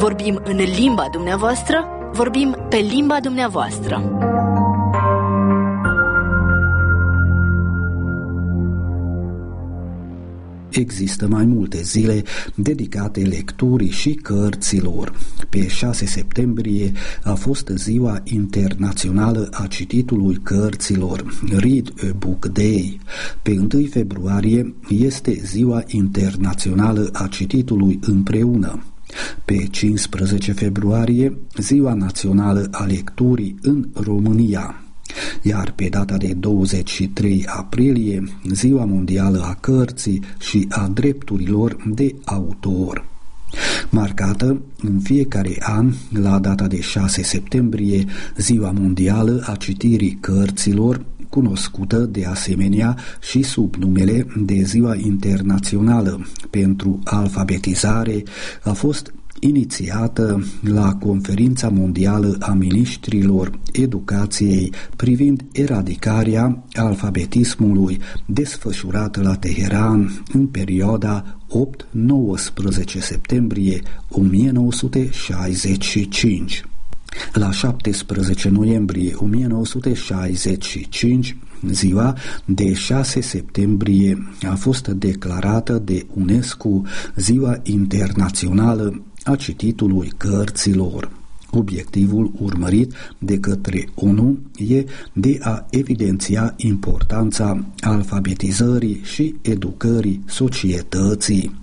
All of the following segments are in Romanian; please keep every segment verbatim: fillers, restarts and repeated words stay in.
Vorbim în limba dumneavoastră, vorbim pe limba dumneavoastră. Există mai multe zile dedicate lecturii și cărților. Pe șase septembrie a fost Ziua Internațională a Cititului Cărților, Read a Book Day. Pe întâi februarie este Ziua Internațională a Cititului Împreună. Pe cincisprezece februarie, Ziua Națională a Lecturii în România. Iar pe data de douăzeci și trei aprilie, Ziua Mondială a Cărții și a Drepturilor de Autor. Marcată în fiecare an, la data de șase septembrie, Ziua Mondială a Citirii Cărților, cunoscută de asemenea și sub numele de Ziua Internațională pentru Alfabetizare, a fost inițiată la Conferința Mondială a Ministrilor Educației privind eradicarea alfabetismului, desfășurată la Teheran în perioada opt nouăsprezece septembrie o mie nouă sute șaizeci și cinci. La șaptesprezece noiembrie o mie nouă sute șaizeci și cinci, ziua de șase septembrie a fost declarată de UNESCO Ziua Internațională a Cititului Cărților. Obiectivul urmărit de către ONU e de a evidenția importanța alfabetizării și educării societății.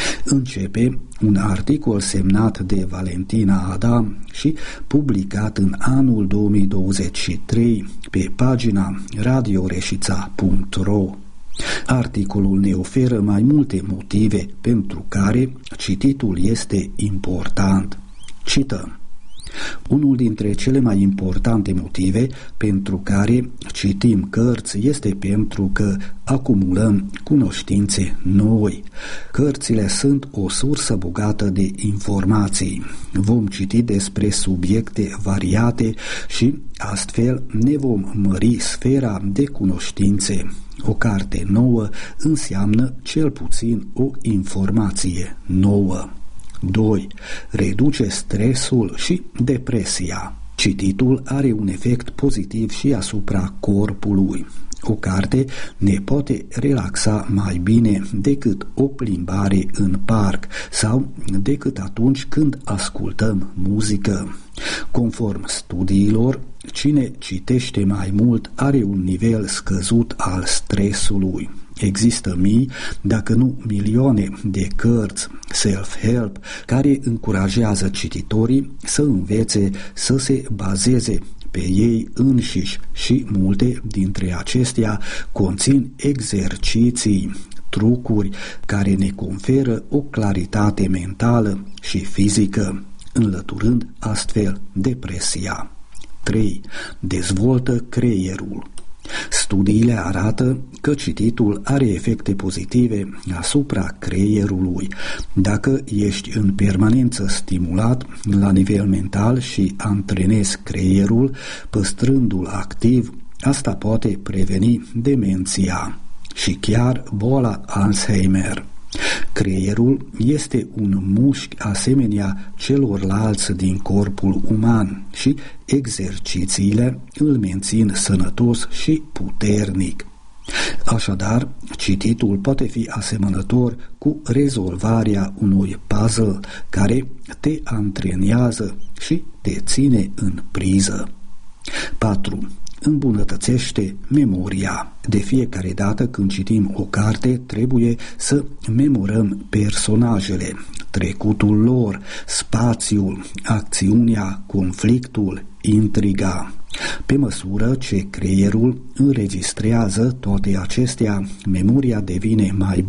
Începe un articol semnat de Valentina Adam și publicat în anul două mii douăzeci și trei pe pagina radio reșița punct ro. Articolul ne oferă mai multe motive pentru care cititul este important. Cităm: unul dintre cele mai importante motive pentru care citim cărți este pentru că acumulăm cunoștințe noi. Cărțile sunt o sursă bogată de informații. Vom citi despre subiecte variate și astfel ne vom mări sfera de cunoștințe. O carte nouă înseamnă cel puțin o informație nouă. doi. Reduce stresul și depresia. Cititul are un efect pozitiv și asupra corpului. O carte ne poate relaxa mai bine decât o plimbare în parc sau decât atunci când ascultăm muzică. Conform studiilor, cine citește mai mult are un nivel scăzut al stresului. Există mii, dacă nu milioane de cărți self-help care încurajează cititorii să învețe să se bazeze pe ei înșiși și multe dintre acestea conțin exerciții, trucuri care ne conferă o claritate mentală și fizică, înlăturând astfel depresia. trei. Dezvoltă creierul. Studiile arată că cititul are efecte pozitive asupra creierului. Dacă ești în permanență stimulat la nivel mental și antrenezi creierul, păstrându-l activ, asta poate preveni demenția și chiar boala Alzheimer. Creierul este un mușchi asemenea celorlalți din corpul uman și exercițiile îl mențin sănătos și puternic. Așadar, cititul poate fi asemănător cu rezolvarea unui puzzle care te antrenează și te ține în priză. patru. Îmbunătățește memoria. De fiecare dată când citim o carte, trebuie să memorăm personajele, trecutul lor, spațiul, acțiunea, conflictul, intriga. Pe măsură ce creierul înregistrează toate acestea, memoria devine mai